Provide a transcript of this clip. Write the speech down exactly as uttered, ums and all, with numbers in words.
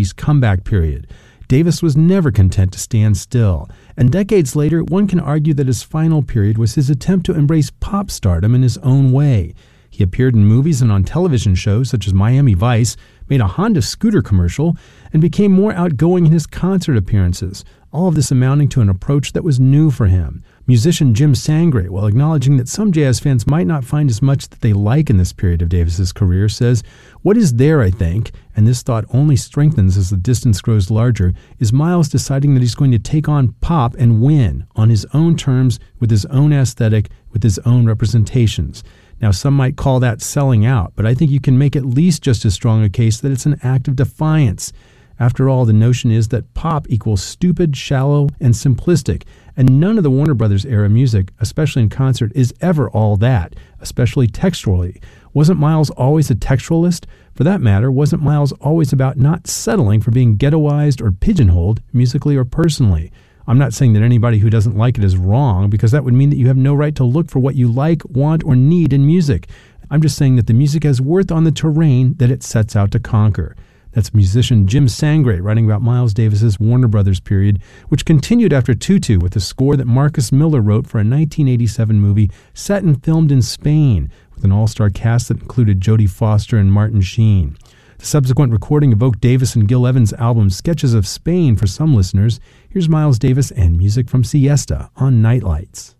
seventies comeback period. Davis was never content to stand still, and decades later, one can argue that his final period was his attempt to embrace pop stardom in his own way. He appeared in movies and on television shows such as Miami Vice, made a Honda scooter commercial, and became more outgoing in his concert appearances, all of this amounting to an approach that was new for him. Musician Jim Sangre, while acknowledging that some jazz fans might not find as much that they like in this period of Davis's career, says, "What is there, I think, and this thought only strengthens as the distance grows larger, is Miles deciding that he's going to take on pop and win on his own terms, with his own aesthetic, with his own representations." Now, some might call that selling out, but I think you can make at least just as strong a case that it's an act of defiance. After all, the notion is that pop equals stupid, shallow, and simplistic, and none of the Warner Brothers era music, especially in concert, is ever all that, especially textually. Wasn't Miles always a textualist? For that matter, wasn't Miles always about not settling for being ghettoized or pigeonholed, musically or personally? I'm not saying that anybody who doesn't like it is wrong, because that would mean that you have no right to look for what you like, want, or need in music. I'm just saying that the music has worth on the terrain that it sets out to conquer. That's musician Jim Sangre writing about Miles Davis's Warner Brothers period, which continued after Tutu with a score that Marcus Miller wrote for a nineteen eighty-seven movie set and filmed in Spain, with an all-star cast that included Jodie Foster and Martin Sheen. The subsequent recording evoked Davis and Gil Evans' album Sketches of Spain for some listeners. Here's Miles Davis and music from Siesta on Nightlights.